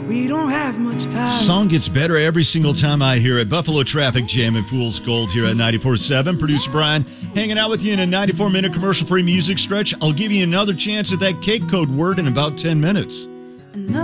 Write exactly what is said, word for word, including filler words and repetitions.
We don't have much time. Song gets better every single time I hear it. Buffalo Traffic Jam and Fool's Gold here at ninety-four point seven. Producer Brian hanging out with you in a ninety-four minute commercial-free music stretch. I'll give you another chance at that cake code word in about ten minutes.